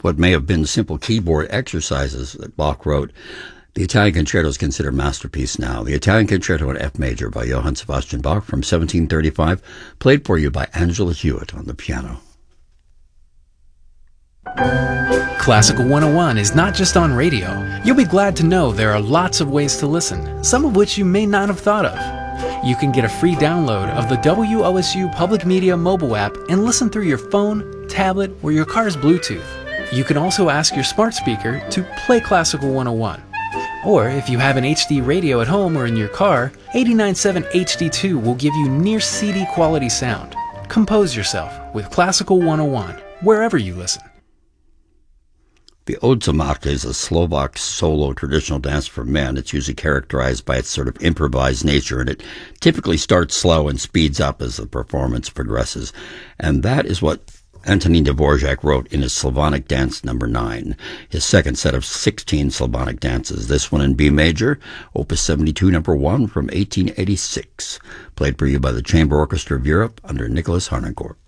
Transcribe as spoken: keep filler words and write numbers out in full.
what may have been simple keyboard exercises that Bach wrote, the Italian Concerto is considered a masterpiece now. The Italian Concerto in F major by Johann Sebastian Bach from seventeen thirty-five, played for you by Angela Hewitt on the piano. Classical one oh one is not just on radio. You'll be glad to know there are lots of ways to listen, some of which you may not have thought of. You can get a free download of the W O S U Public Media mobile app and listen through your phone, tablet, or your car's Bluetooth. You can also ask your smart speaker to play Classical one oh one. Or if you have an H D radio at home or in your car, eighty-nine point seven H D two will give you near C D quality sound. Compose yourself with Classical one oh one, wherever you listen. The Ode to Mach is a Slovak solo traditional dance for men. It's usually characterized by its sort of improvised nature, and it typically starts slow and speeds up as the performance progresses. And that is what Antonín Dvorak wrote in his Slavonic Dance number nine, his second set of sixteen Slavonic dances. This one in B major, Opus seventy-two number one from eighteen eighty-six, played for you by the Chamber Orchestra of Europe under Nicholas Harnoncourt.